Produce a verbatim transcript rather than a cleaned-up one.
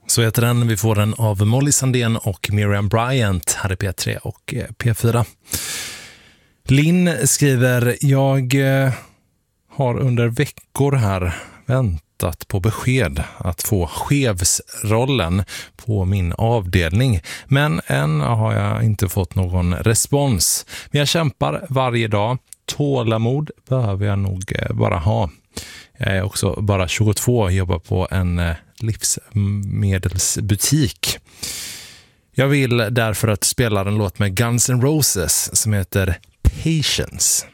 Så heter den. Vi får den av Molly Sandén och Miriam Bryant här i P tre och P fyra. Linn skriver, jag har under veckor här väntat på besked att få chefsrollen på min avdelning. Men än har jag inte fått någon respons. Men jag kämpar varje dag. Tålamod behöver jag nog bara ha. Jag är också bara tjugotvå och jobbar på en livsmedelsbutik. Jag vill därför att spela en låt med Guns N' Roses som heter Patience.